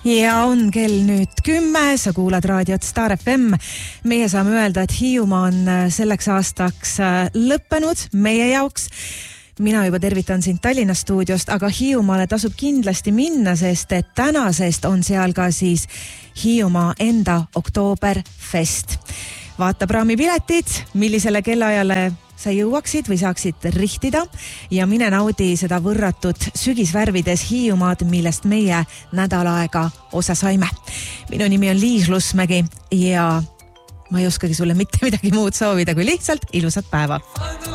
Ja on kell nüüd 10, sa kuulad raadiot Star FM. Meie saame öelda, et Hiiumaa on selleks aastaks lõppenud meie jaoks. Mina juba tervitan sind Tallinna stuudiost, aga Hiiumaale tasub kindlasti minna, sest et tänasest on seal ka siis Hiiumaa enda Oktoberfest. Vaata praamipiletid, millisele kellaajale sa jõuaksid või saaksid rihtida ja mine naudi seda võrratut sügisvärvides Hiiumaad, millest meie nädal aega osa saime. Minu nimi on Liis Lusmägi ja ma ei oskagi sulle mitte midagi muud soovida kui lihtsalt ilusat päeva.